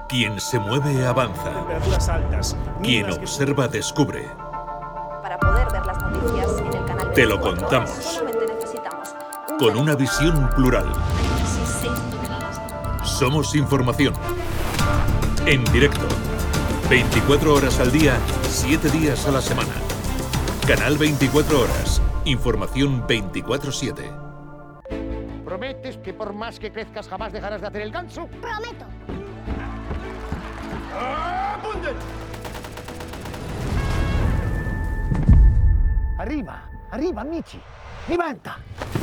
Quien se mueve avanza. Temperaturas altas. Quien observa descubre. Para poder ver las noticias en el canal 24, Te lo contamos. solamente necesitamos Con una visión plural. Somos información. En directo. 24 horas al día, 7 días a la semana. Canal 24 horas. Información 24/7. ¿Prometes que por más que crezcas jamás dejarás de hacer el ganso? Prometo. Arriba, arriba, amici. Levanta.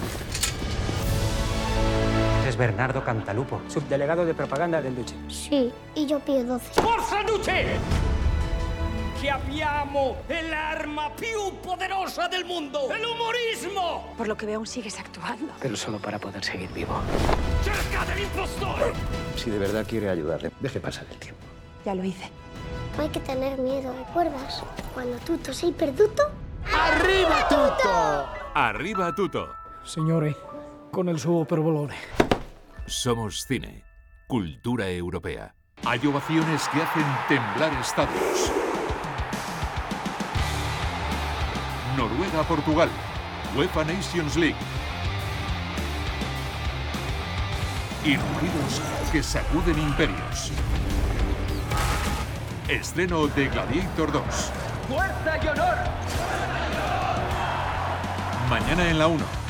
Es Bernardo Cantalupo, subdelegado de propaganda del Duce. Sí, y yo pido 12. Forza Duce! Che abbiamo l'arma più poderosa del mundo, el humorismo! Por lo que veo, aún sigues actuando. Pero solo para poder seguir vivo. ¡Cerca del impostor! Si de verdad quiere ayudarle, deje pasar el tiempo. Ya lo hice. No hay que tener miedo, ¿recuerdas? Cuando tutto sei perduto. ¡Arriba, Tuto! Arriba Tuto. Signore, con el suo provolone. Somos cine. Cultura europea. Hay ovaciones que hacen temblar estadios. Noruega-Portugal. UEFA Nations League. Y rugidos que sacuden imperios. Estreno de Gladiator 2. ¡Fuerza y honor! Mañana en la 1.